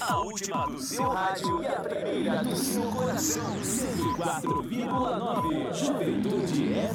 A última do seu rádio e a primeira do seu coração. 104,9 Juventude